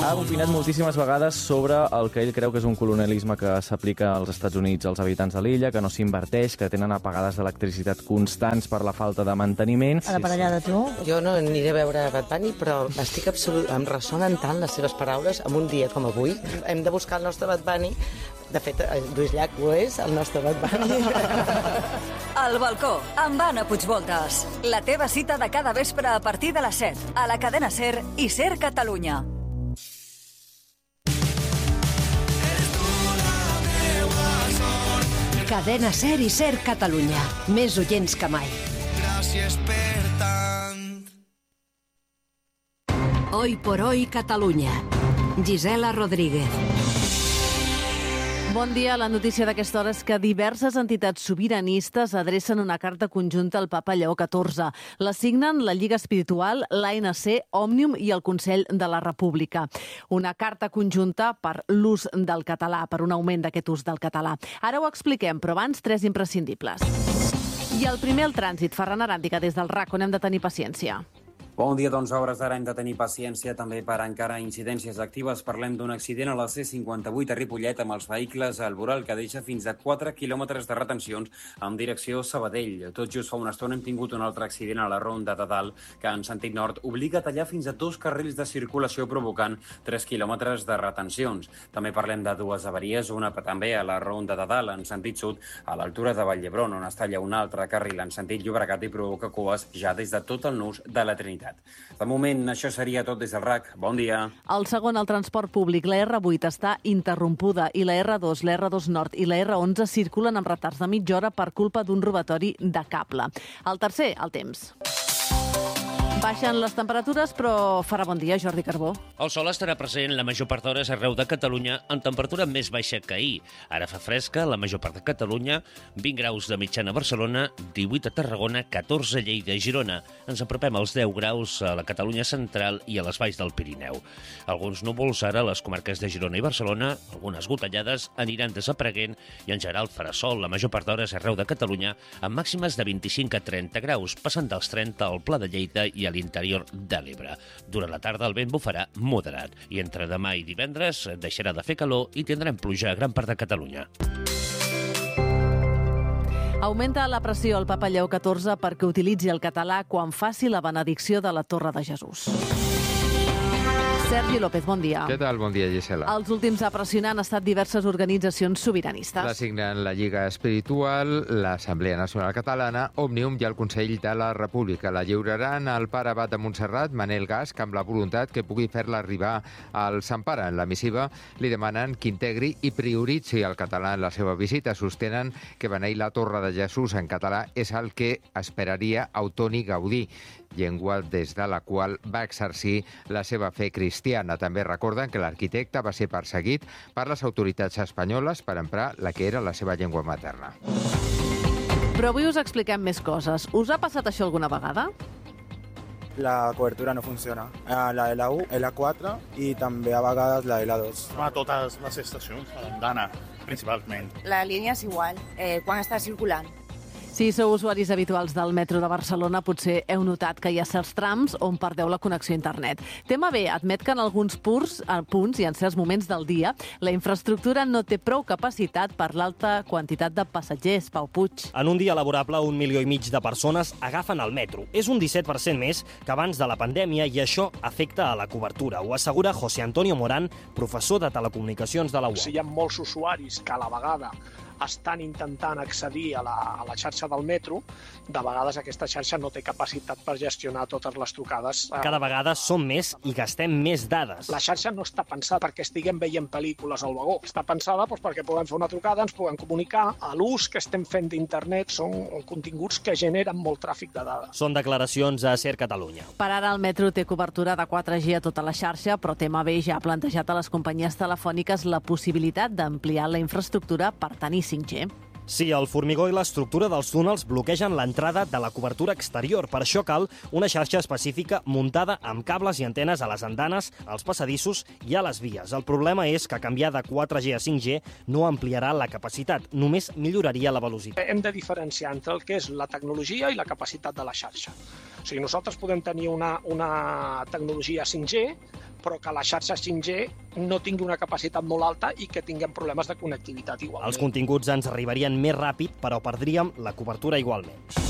ha opinat moltíssimes vegades sobre el que ell creu que és un colonialisme que s'aplica als Estats Units als habitants de l'illa, que no s'inverteix, que tenen apagades d'electricitat constants per la falta de manteniment. A la parellada, tu? Jo no aniré a veure Bad Bunny, però em ressonen tant les seves paraules en un dia com avui. Hem de buscar el nostre Bad Bunny. De fet, Lluís Llach ho és, el nostre Bad Bunny. Al balcó, amb Anna Puigvoltes. La teva cita de cada vespre a partir de les 7, a la cadena SER i SER Catalunya. Cadena SER i SER Catalunya. Més oients que mai. Gràcies per tant. Hoy por hoy Catalunya. Gisela Rodríguez. Bon dia. La notícia d'aquesta hora és que diverses entitats sobiranistes adrecen una carta conjunta al papa Lleó XIV. La signen la Lliga Espiritual, l'ANC, Òmnium i el Consell de la República. Una carta conjunta per l'ús del català, per un augment d'aquest ús del català. Ara ho expliquem, però abans 3 imprescindibles. I el primer, el trànsit. Ferran Aràndiga, des del RAC, on hem de tenir paciència. Bon dia, doncs a hores d'ara hem de tenir paciència també per encara incidències actives. Parlem d'un accident a la C58 a Ripollet amb els vehicles al voral que deixa fins a 4 quilòmetres de retencions en direcció Sabadell. Tot just fa una estona hem tingut un altre accident a la Ronda de Dalt que en sentit nord obliga a tallar fins a 2 carrils de circulació provocant 3 quilòmetres de retencions. També parlem de 2 avaries, una també a la Ronda de Dalt en sentit sud a l'altura de Vall d'Hebron on es talla un altre carril en sentit Llobregat i provoca cues ja des de tot el nus de la Trinitat. De moment, això seria tot des del RAC. Bon dia. El segon, el transport públic. La R8 està interrompuda i la R2, la R2 Nord i la R11 circulen amb retards de mitja hora per culpa d'un robatori de cable. El tercer, el temps. Baixen les temperatures, però farà bon dia, Jordi Carbó. El sol estarà present la major part d'hores arreu de Catalunya amb temperatura més baixa que ahir. Ara fa fresca la major part de Catalunya, 20 graus de mitjana a Barcelona, 18 a Tarragona, 14 a Lleida i Girona. Ens apropem als 10 graus a la Catalunya central i a les valls del Pirineu. Alguns núvols ara a les comarques de Girona i Barcelona, algunes gotellades aniran desapareguent i en general farà sol la major part d'hores arreu de Catalunya amb màximes de 25 a 30 graus, passant dels 30 al Pla de Lleida i a l'interior de l'Ebre. Durant la tarda el vent bufarà moderat i entre demà i divendres deixarà de fer calor i tindrem pluja a gran part de Catalunya. Augmenta la pressió al papa Lleó XIV perquè utilitzi el català quan faci la benedicció de la Torre de Jesús. Sergi López, bon dia. Què tal? Bon dia, Gisela. Els últims a pressionar han estat diverses organitzacions sobiranistes. La signen la Lliga Espiritual, l'Assemblea Nacional Catalana, Òmnium i el Consell de la República. La lliuraran al pare abat de Montserrat, Manel Gasc, amb la voluntat que pugui fer-la arribar al Sant Pare. En la missiva li demanen que integri i prioritzi el català en la seva visita. Sostenen que beneir la Torre de Jesús en català és el que esperaria Autoni Gaudí, llengua des de la qual va exercir la seva fe cristiana. També recorden que l'arquitecte va ser perseguit per les autoritats espanyoles per emprar la que era la seva llengua materna. Però avui us expliquem més coses. Us ha passat això alguna vegada? La cobertura no funciona. La de la U, la 4 i també a vegades la de la 2. A totes les estacions, a l'andana, principalment. La línia és igual, quan està circulant. Si sou usuaris habituals del metro de Barcelona, potser heu notat que hi ha certs trams on perdeu la connexió a internet. Tema B admet que en alguns punts i en certs moments del dia la infraestructura no té prou capacitat per l'alta quantitat de passatgers. Pau Puig. En un dia laborable, 1,5 milió de persones agafen el metro. És un 17% més que abans de la pandèmia i això afecta a la cobertura. Ho assegura José Antonio Morán, professor de telecomunicacions de la UOC. Si hi ha molts usuaris que a la vegada estan intentant accedir a la xarxa del metro, de vegades aquesta xarxa no té capacitat per gestionar totes les trucades. Cada vegada som més i gastem més dades. La xarxa no està pensada perquè estiguem veient pel·lícules al vagó. Està pensada perquè puguem fer una trucada, ens puguem comunicar. A l'ús que estem fent d'internet són continguts que generen molt tràfic de dades. Són declaracions a SER Catalunya. Per ara el metro té cobertura de 4G a tota la xarxa, però Tema B ja ha plantejat a les companyies telefòniques la possibilitat d'ampliar la infraestructura per tenir 5G. Sí, el formigó i l'estructura dels túnels bloquegen l'entrada de la cobertura exterior. Per això cal una xarxa específica muntada amb cables i antenes a les andanes, als passadissos i a les vies. El problema és que canviar de 4G a 5G no ampliarà la capacitat, només milloraria la velocitat. Hem de diferenciar entre el que és la tecnologia i la capacitat de la xarxa. O sigui, nosaltres podem tenir una tecnologia 5G, però que la xarxa 5G no tingui una capacitat molt alta i que tinguem problemes de connectivitat igualment. Els continguts ens arribarien més ràpid, però perdríem la cobertura igualment.